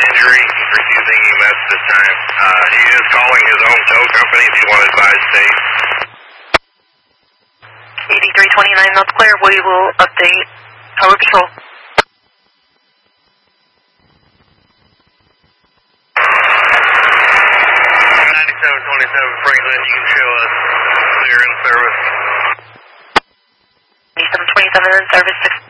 injury. He's refusing EMS this time. He is calling his own tow company if you want to advise state. 8329, that's clear. We will update Highway Patrol. 9727 Franklin, you can show us clear in service. 9727 in service, 6